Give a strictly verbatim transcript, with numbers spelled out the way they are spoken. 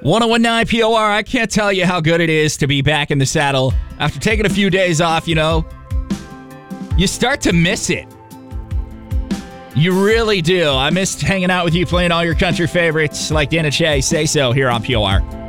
one oh one point nine P O R, I can't tell you how good it is to be back in the saddle. After taking a few days off, you know, you start to miss it. You really do. I missed hanging out with you, playing all your country favorites like Dan and Shay Say So here on P O R.